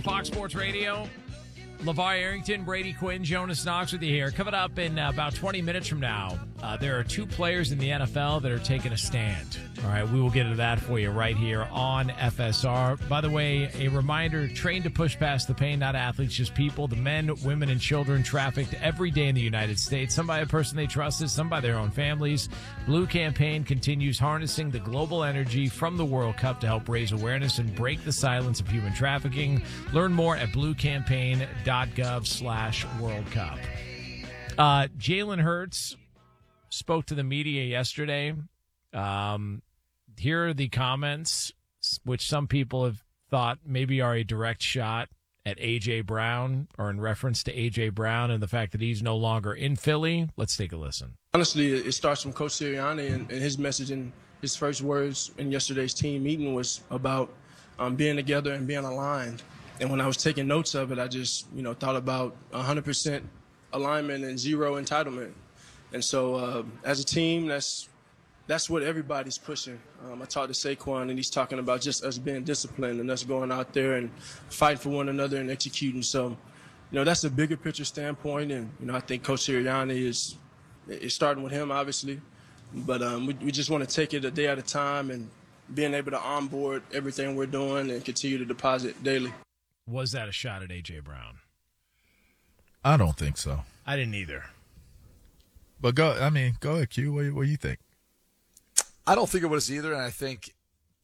Fox Sports Radio. LeVar Arrington, Brady Quinn, Jonas Knox with you here. Coming up in about 20 minutes from now, there are two players in the NFL that are taking a stand. All right, we will get into that for you right here on FSR. By the way, a reminder, train to push past the pain, not athletes, just people, the men, women, and children trafficked every day in the United States, some by a person they trusted, some by their own families. Blue Campaign continues harnessing the global energy from the World Cup to help raise awareness and break the silence of human trafficking. Learn more at bluecampaign.gov/World Cup. Jalen Hurts spoke to the media yesterday. Here are the comments, which some people have thought maybe are a direct shot at A.J. Brown, or in reference to A.J. Brown and the fact that he's no longer in Philly. Let's take a listen. Honestly, it starts from Coach Sirianni, and his message in his first words in yesterday's team meeting was about being together and being aligned. And when I was taking notes of it, I just, thought about 100% alignment and zero entitlement. And so as a team, that's what everybody's pushing. I talked to Saquon, and he's talking about just us being disciplined and us going out there and fighting for one another and executing. So, that's a bigger picture standpoint. And, I think Coach Sirianni is starting with him, obviously. But we just want to take it a day at a time and being able to onboard everything we're doing and continue to deposit daily. Was that a shot at A.J. Brown? I don't think so. I didn't either. But go ahead, Q. What do you think? I don't think it was either, and I think,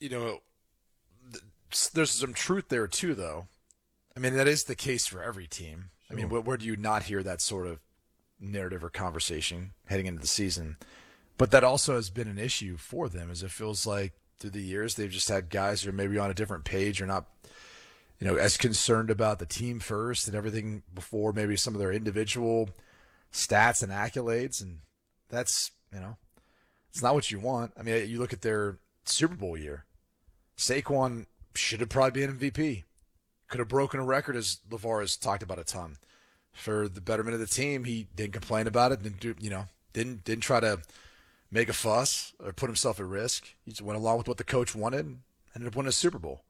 there's some truth there too, though. I mean, that is the case for every team. Sure. I mean, where do you not hear that sort of narrative or conversation heading into the season? But that also has been an issue for them, as it feels like through the years they've just had guys who are maybe on a different page or not, as concerned about the team first and everything before maybe some of their individual stats and accolades, and that's, it's not what you want. I mean, you look at their Super Bowl year. Saquon should have probably been MVP. Could have broken a record, as LeVar has talked about a ton. For the betterment of the team, he didn't complain about it. Didn't try to make a fuss or put himself at risk. He just went along with what the coach wanted and ended up winning a Super Bowl.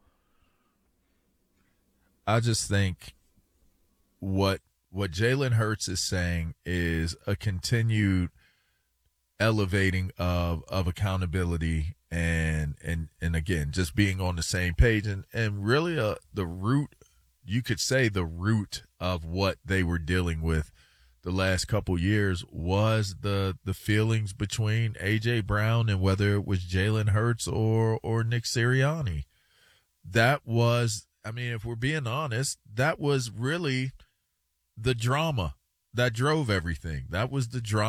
I just think what Jalen Hurts is saying is a continued elevating of accountability and again, just being on the same page and really the root, you could say the root of what they were dealing with the last couple years was the feelings between A.J. Brown and whether it was Jalen Hurts or Nick Sirianni. That was, if we're being honest, that was really the drama that drove everything. That was the drama.